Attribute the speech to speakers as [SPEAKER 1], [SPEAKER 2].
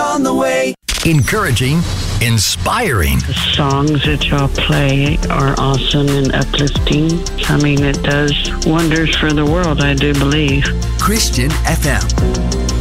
[SPEAKER 1] on the way.
[SPEAKER 2] Encouraging, inspiring.
[SPEAKER 3] The songs that y'all play are awesome and uplifting. I mean, it does wonders for the world, I do believe.
[SPEAKER 2] Christian FM.